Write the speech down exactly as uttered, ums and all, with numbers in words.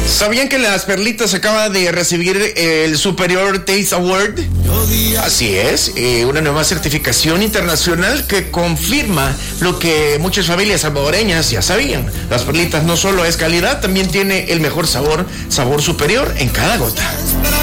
¿Sabían que Las Perlitas acaba de recibir el Superior Taste Award? Así es, eh, una nueva certificación internacional que confirma lo que muchas familias salvadoreñas ya sabían. Las Perlitas no solo es calidad, también tiene el mejor sabor, sabor superior en cada gota.